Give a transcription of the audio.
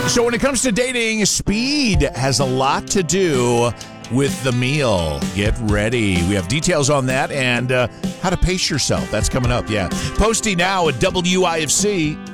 So when it comes to dating, speed has a lot to do with the meal. Get ready. We have details on that and how to pace yourself. That's coming up, yeah. Posty now at WIFC.